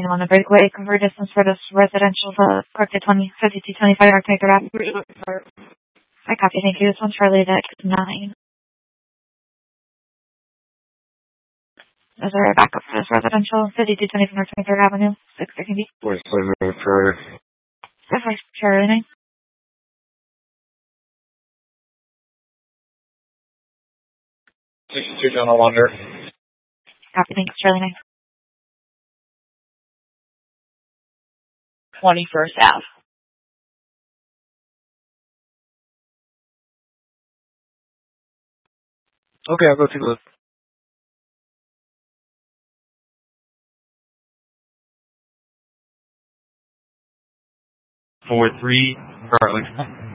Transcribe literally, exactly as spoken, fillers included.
asking on the breakaway. Cover distance for this residential to parked at twenty fifty-two twenty-five North Panther Avenue. I copy, thank you. This one's Charlie, deck nine. Is there a backup for this residential? fifty-two twenty-five North Panther Avenue, six thirty. Where's the for Charlie nine. sixty-two General Wonder. Copy, thanks, Charlie nine. twenty-first Ave. Okay, I'll go take a look. four three, Garlic.